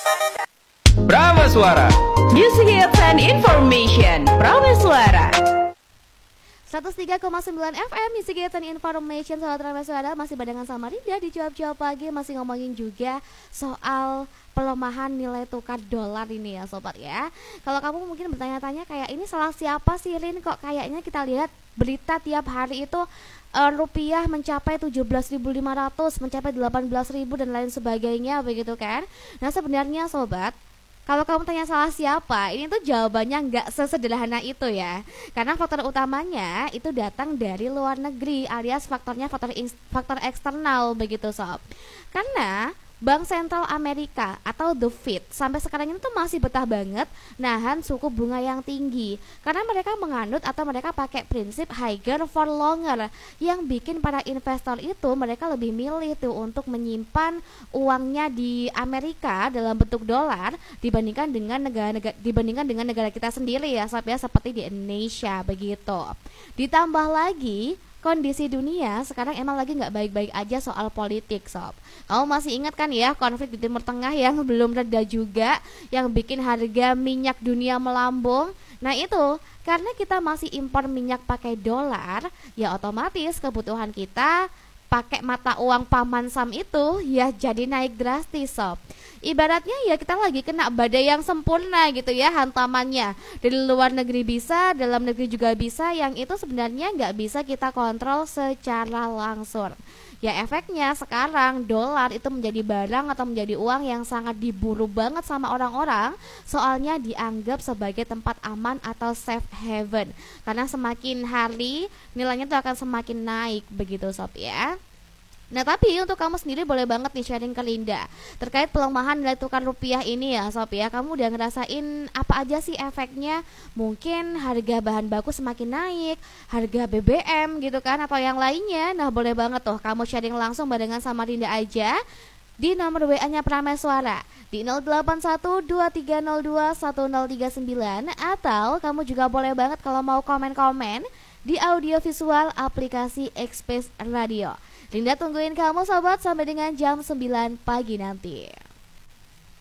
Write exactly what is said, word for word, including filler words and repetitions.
Prameswara. Music hits and information. Prameswara. seratus tiga koma sembilan F M Music Hits and Information. Sobat Prameswara, masih barengan sama Rinda di Jawab-Jawab Pagi. Masih ngomongin juga soal pelemahan nilai tukar dolar ini ya sobat ya. Kalau kamu mungkin bertanya-tanya kayak ini salah siapa sih Rin, kok kayaknya kita lihat berita tiap hari itu uh, rupiah mencapai tujuh belas ribu lima ratus, mencapai delapan belas ribu dan lain sebagainya begitu kan. Nah sebenarnya sobat, kalau kamu tanya salah siapa, ini tuh jawabannya nggak sesederhana itu ya. Karena faktor utamanya itu datang dari luar negeri, alias faktornya faktor faktor eksternal begitu sob. Karena Bank Sentral Amerika atau The Fed sampai sekarang ini tuh masih betah banget nahan suku bunga yang tinggi. Karena mereka menganut atau mereka pakai prinsip higher for longer, yang bikin para investor itu mereka lebih milih tuh untuk menyimpan uangnya di Amerika dalam bentuk dolar dibandingkan dengan negara-negara dibandingkan dengan negara kita sendiri ya sob ya, seperti di Indonesia begitu. Ditambah lagi kondisi dunia sekarang emang lagi nggak baik-baik aja soal politik sob. Kamu masih ingat kan ya konflik di Timur Tengah yang belum reda juga, yang bikin harga minyak dunia melambung. Nah itu karena kita masih impor minyak pakai dolar, ya otomatis kebutuhan kita pakai mata uang paman Sam itu ya jadi naik drastis sob. Ibaratnya ya kita lagi kena badai yang sempurna gitu ya hantamannya. Dari luar negeri bisa, dalam negeri juga bisa, yang itu sebenarnya nggak bisa kita kontrol secara langsung. Ya efeknya sekarang dolar itu menjadi barang atau menjadi uang yang sangat diburu banget sama orang-orang. Soalnya dianggap sebagai tempat aman atau safe haven. Karena semakin hari nilainya itu akan semakin naik begitu sob ya. Nah tapi untuk kamu sendiri boleh banget nih sharing ke Linda terkait pelemahan nilai tukar rupiah ini ya sob ya. Kamu udah ngerasain apa aja sih efeknya? Mungkin harga bahan baku semakin naik, harga B B M gitu kan, atau yang lainnya. Nah boleh banget tuh kamu sharing langsung barengan sama Linda aja di nomor W A-nya Prameswara di nol delapan satu dua tiga nol dua satu nol tiga sembilan. Atau kamu juga boleh banget kalau mau komen-komen di audio visual aplikasi Express Radio. Linda tungguin kamu sobat sampai dengan jam sembilan pagi nanti.